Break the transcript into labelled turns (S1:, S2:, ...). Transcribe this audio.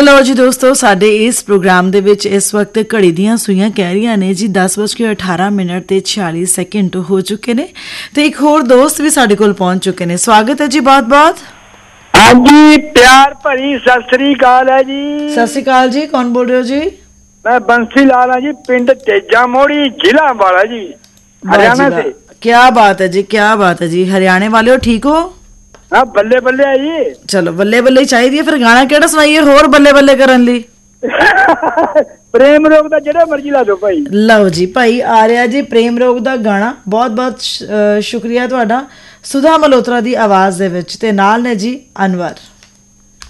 S1: ਲਓ ਜੀ ਦੋਸਤੋ, ਸਾਡੇ ਇਸ ਪ੍ਰੋਗਰਾਮ ਦੇ ਵਿੱਚ ਇਸ ਵਕਤ ਘੜੀ ਦੀਆਂ ਸੂਈਆਂ ਕਹਿ ਰਹੀਆਂ ਨੇ ਜੀ 10:18 ਤੇ 46 ਸੈਕਿੰਡ ਹੋ ਚੁੱਕੇ ਨੇ ਤੇ ਇੱਕ ਹੋਰ ਦੋਸਤ ਵੀ ਸਾਡੇ ਕੋਲ ਪਹੁੰਚ ਚੁੱਕੇ ਨੇ। ਸਵਾਗਤ ਹੈ ਜੀ ਬਹੁਤ-ਬਹੁਤ।
S2: ਹਾਂਜੀ, ਪਿਆਰ ਭਰੀ ਸਤਿ ਸ੍ਰੀ ਅਕਾਲ ਹੈ ਜੀ।
S1: ਸਤਿ ਸ੍ਰੀ ਅਕਾਲ ਜੀ, ਕੌਣ ਬੋਲ ਰਹੇ ਹੋ ਜੀ?
S2: ਮੈਂ ਬੰਸੀ ਲਾਲ ਹਾਂ ਜੀ, ਪਿੰਡ ਤੇਜਾ ਮੋੜੀ, ਜ਼ਿਲ੍ਹਾ ਅੰਬਾਲਾ ਜੀ, हरियाणा से।
S1: क्या बात है जी, क्या बात है जी। हरियाणे वाले हो, ठीक हो?
S2: हाँ, बल्ले बल्ले है जी।
S1: चलो बल्ले बल्ले ही चाहिए। फिर गाना केड़ा सुनाइए होर बल्ले बल्ले करन लई?
S2: प्रेम रोग दा जेड़ा मर्जी ला दो भाई।
S1: ਲਓ ਜੀ ਭਾਈ, ਆ ਰਿਹਾ ਜੀ ਪ੍ਰੇਮ ਰੋਗ ਦਾ ਗਾਣਾ। ਬਹੁਤ-ਬਹੁਤ ਸ਼ੁਕਰੀਆ ਤੁਹਾਡਾ। ਸੁਧਾ ਮਲਹੋਤਰਾ ਦੀ ਆਵਾਜ਼ ਦੇ ਵਿੱਚ ਤੇ ਨਾਲ ਨੇ ਜੀ ਅਨਵਰ।